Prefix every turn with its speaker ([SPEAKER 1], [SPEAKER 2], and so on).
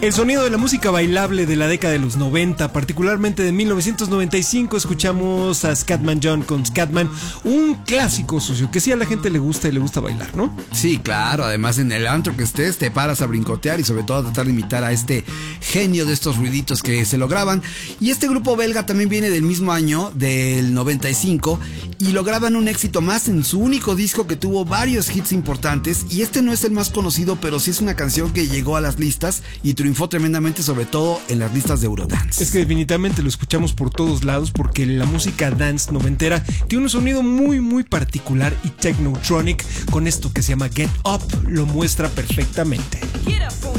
[SPEAKER 1] El sonido de la música bailable de la década de los 90, particularmente de 1995, escuchamos a Scatman John con Scatman, un clásico, socio, que sí a la gente le gusta y le gusta bailar, ¿no?
[SPEAKER 2] Sí, claro, además en el antro que estés te paras a brincotear y sobre todo a tratar de imitar a este genio de estos ruiditos que se lograban. Y este grupo belga también viene del mismo año, del 95, y lograban un éxito más en su único disco que tuvo varios hits importantes, y este no es el más conocido, pero sí es una canción que llegó a las listas y triunfó tremendamente, sobre todo en las listas de Eurodance.
[SPEAKER 1] Es que definitivamente lo escuchamos por todos lados porque la música dance noventera tiene un sonido muy muy particular y technotronic. Con esto que se llama Get Up lo muestra perfectamente.